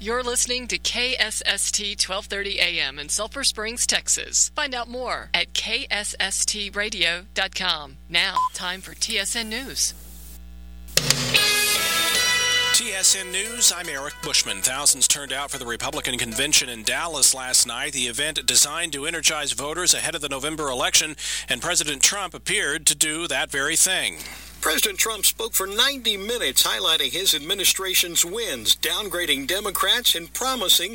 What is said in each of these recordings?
You're listening to KSST 1230 AM in Sulphur Springs, Texas. Find out more at ksstradio.com. Now, time for TSN News. TSN News, I'm Eric Bushman. Thousands turned out for the Republican convention in Dallas last night, the event designed to energize voters ahead of the November election, and President Trump appeared to do that very thing. President Trump spoke for 90 minutes, highlighting his administration's wins, downgrading Democrats, and promising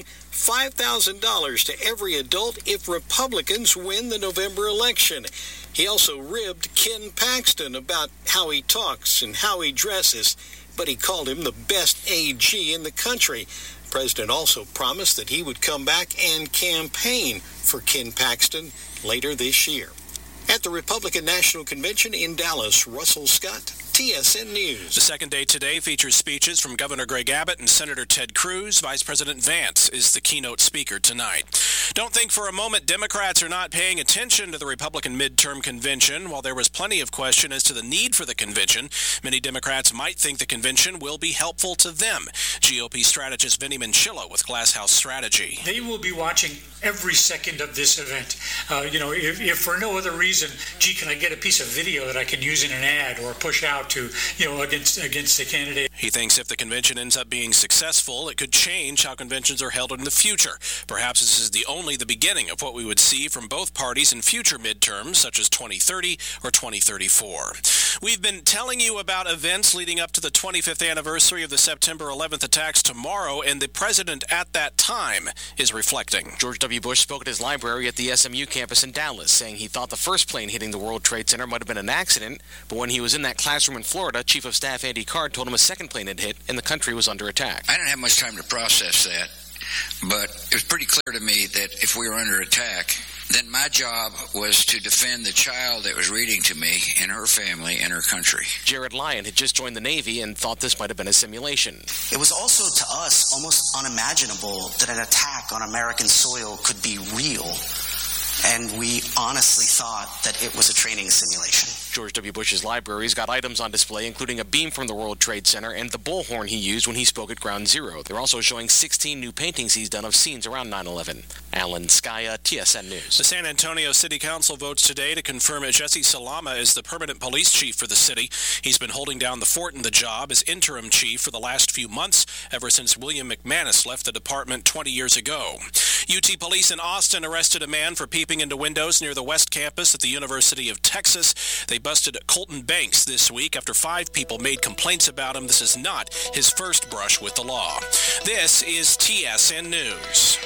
$5,000 to every adult if Republicans win the November election. He also ribbed Ken Paxton about how he talks and how he dresses, but he called him the best AG in the country. The president also promised that he would come back and campaign for Ken Paxton later this year. At the Republican National Convention in Dallas, Russell Scott, TSN News. The second day today features speeches from Governor Greg Abbott and Senator Ted Cruz. Vice President Vance is the keynote speaker tonight. Don't think for a moment Democrats are not paying attention to the Republican midterm convention. While there was plenty of question as to the need for the convention, many Democrats might think the convention will be helpful to them. GOP strategist Vinnie Mancillo with Glass House Strategy. They will be watching every second of this event. If for no other reason, can I get a piece of video that I can use in an ad or push out to, against the candidate? He thinks if the convention ends up being successful, it could change how conventions are held in the future. Perhaps this is only the beginning of what we would see from both parties in future midterms, such as 2030 or 2034. We've been telling you about events leading up to the 25th anniversary of the September 11th attacks tomorrow, and the president at that time is reflecting. George W. Bush spoke at his library at the SMU campus in Dallas, saying he thought the first plane hitting the World Trade Center might have been an accident, but when he was in that classroom in Florida, Chief of Staff Andy Card told him a second plane had hit and the country was under attack. I didn't have much time to process that, but it was pretty clear to me that if we were under attack, then my job was to defend the child that was reading to me and her family and her country. Jared Lyon had just joined the Navy and thought this might have been a simulation. It was also to us almost unimaginable that an attack on American soil could be real. And we honestly thought that it was a training simulation. George W. Bush's library's got items on display, including a beam from the World Trade Center and the bullhorn he used when he spoke at Ground Zero. They're also showing 16 new paintings he's done of scenes around 9/11. Alan Skaya, TSN News. The San Antonio City Council votes today to confirm Jesse Salama as the permanent police chief for the city. He's been holding down the fort in the job as interim chief for the last few months, ever since William McManus left the department 20 years ago. UT police in Austin arrested a man for peeping into windows near the West Campus at the University of Texas. They busted Colton Banks this week after 5 people made complaints about him. This is not his first brush with the law. This is TSN News.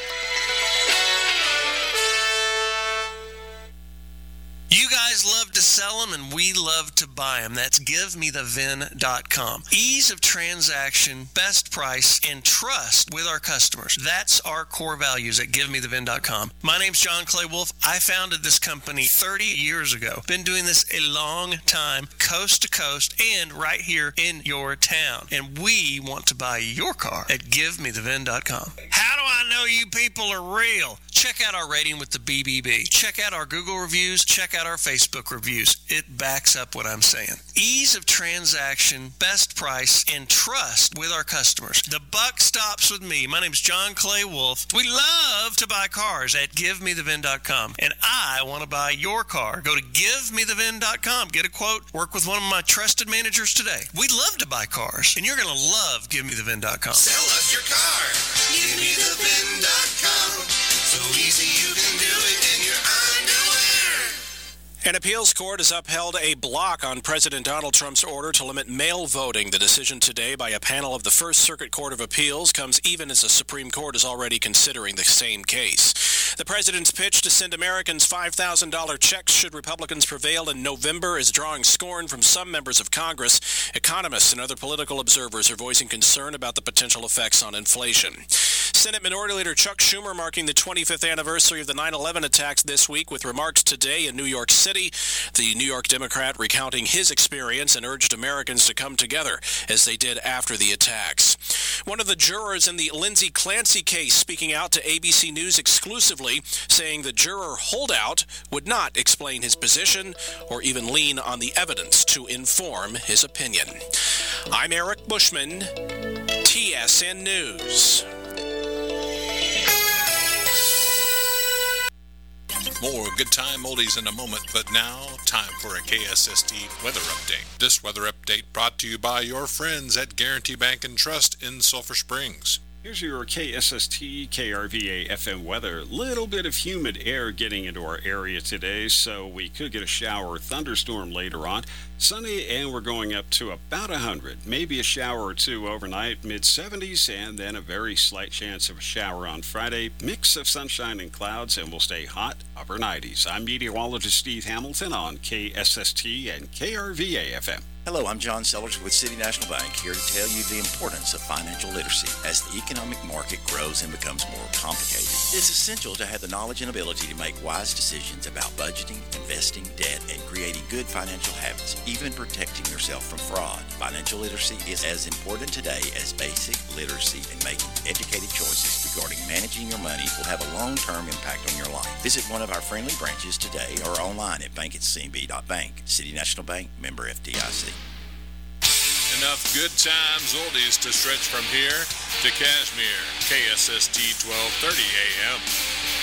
You guys love to sell them, and we love to buy them. That's GiveMeTheVin.com. Ease of transaction, best price, and trust with our customers. That's our core values at GiveMeTheVin.com. My name's John Clay Wolf. I founded this company 30 years ago. Been doing this a long time, coast to coast, and right here in your town. And we want to buy your car at GiveMeTheVin.com. How do I know you people are real? Check out our rating with the BBB. Check out our Google reviews. Check out our Facebook reviews. It backs up what I'm saying. Ease of transaction, best price, and trust with our customers. The buck stops with me. My name's John Clay Wolf. We love to buy cars at GiveMeTheVin.com, and I want to buy your car. Go to GiveMeTheVin.com. Get a quote. Work with one of my trusted managers today. We love to buy cars, and you're going to love GiveMeTheVin.com. Sell us your car. GiveMeTheVin.com. So easy you can do it in your underwear. An appeals court has upheld a block on President Donald Trump's order to limit mail voting. The decision today by a panel of the First Circuit Court of Appeals comes even as the Supreme Court is already considering the same case. The president's pitch to send Americans $5,000 checks should Republicans prevail in November is drawing scorn from some members of Congress. Economists and other political observers are voicing concern about the potential effects on inflation. Senate Minority Leader Chuck Schumer marking the 25th anniversary of the 9/11 attacks this week with remarks today in New York City. The New York Democrat recounting his experience and urged Americans to come together as they did after the attacks. One of the jurors in the Lindsay Clancy case speaking out to ABC News exclusively, saying the juror holdout would not explain his position or even lean on the evidence to inform his opinion. I'm Eric Bushman, TSN News. More good time oldies in a moment, but now, time for a KSST weather update. This weather update brought to you by your friends at Guarantee Bank and Trust in Sulphur Springs. Here's your KSST KRVA FM weather. Little bit of humid air getting into our area today, so we could get a shower or thunderstorm later on. Sunny, and we're going up to about 100. Maybe a shower or two overnight, mid-70s, and then a very slight chance of a shower on Friday. Mix of sunshine and clouds, and we'll stay hot, upper 90s. I'm meteorologist Steve Hamilton on KSST and KRVA FM. Hello, I'm John Sellers with City National Bank, here to tell you the importance of financial literacy. As the economic market grows and becomes more complicated, it's essential to have the knowledge and ability to make wise decisions about budgeting, investing, debt, and creating good financial habits, even protecting yourself from fraud. Financial literacy is as important today as basic literacy, and making educated choices regarding managing your money will have a long-term impact on your life. Visit one of our friendly branches today or online at bank@cnb.bank. City National Bank, member FDIC. Enough good times oldies to stretch from here to Kashmir. KSST 1230 AM.